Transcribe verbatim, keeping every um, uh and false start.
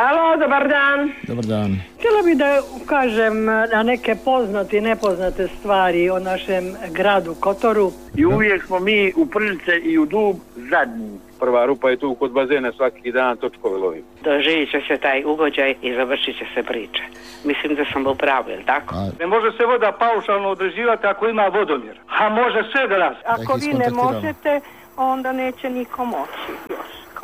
Halo, dobar dan. Dobar dan. Htjela bih da ukažem na neke poznate i nepoznate stvari o našem gradu Kotoru. I uvijek smo mi u Prljice i u Dub zadnji. Prva rupa je tu kod bazena, svaki dan točkove lovim. Doživit će se taj ugođaj i završit će se priča. Mislim da sam u pravu, je li tako? A, Ne može se voda paušalno određivati ako ima vodomjer. A može sve da nas. Ako ih vi ne iskontaktiramo. možete, onda neće niko moći još.